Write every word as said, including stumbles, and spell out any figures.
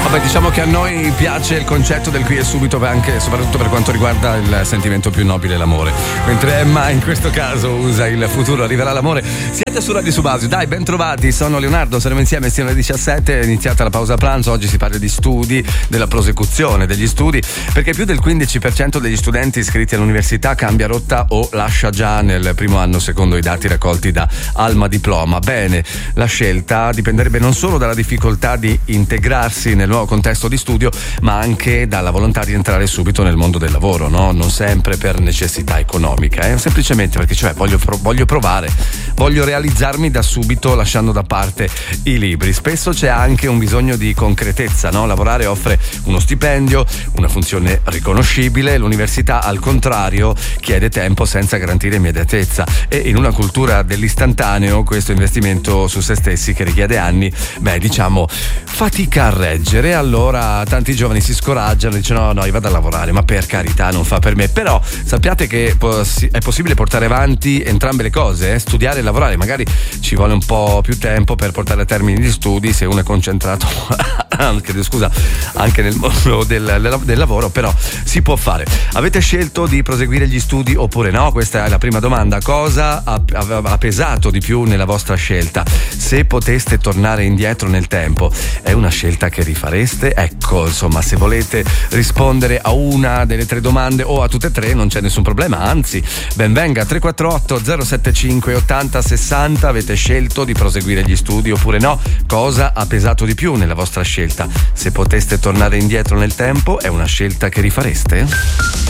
Vabbè, diciamo che a noi piace il concetto del qui e subito, anche soprattutto per quanto riguarda il sentimento più nobile, l'amore. Mentre Emma in questo caso usa il futuro arriverà l'amore. Siete su Radio Subasio, dai, ben trovati, sono Leonardo, saremo insieme sino alle diciassette, è iniziata la pausa pranzo, oggi si parla di studi, della prosecuzione degli studi, perché più del quindici per cento degli studenti iscritti all'università cambia rotta o lascia già nel primo anno, secondo i dati raccolti da Alma Diploma. Bene, la scelta dipenderebbe non solo dalla difficoltà di integrarsi nel nuovo contesto di studio, ma anche dalla volontà di entrare subito nel mondo del lavoro, no? Non sempre per necessità economica, eh? Semplicemente perché cioè voglio, voglio provare, voglio realizzarmi da subito lasciando da parte i libri. Spesso c'è anche un bisogno di concretezza, no? Lavorare offre uno stipendio, una funzione riconoscibile, l'università al contrario chiede tempo senza garantire immediatezza, e in una cultura dell'istantaneo questo investimento su se stessi che richiede anni, beh diciamo fatica a reggere. Allora tanti giovani si scoraggiano e dicono no no io vado a lavorare, ma per carità non fa per me. Però sappiate che è possibile portare avanti entrambe le cose, eh? Studiare e lavorare. Magari ci vuole un po' più tempo per portare a termine gli studi se uno è concentrato anche, scusa, anche nel mondo del, del lavoro, però si può fare. Avete scelto di proseguire gli studi oppure no? Questa è la prima domanda. Cosa ha, ha, ha pesato di più nella vostra scelta? Se poteste tornare indietro nel tempo, è una scelta che rifareste? Ecco, insomma, se volete rispondere a una delle tre domande o a tutte e tre non c'è nessun problema, anzi ben venga. Tre quattro otto zero sette cinque ottanta sessanta. Avete scelto di proseguire gli studi oppure no? Cosa ha pesato di più nella vostra scelta? Se poteste tornare indietro nel tempo, è una scelta che rifareste?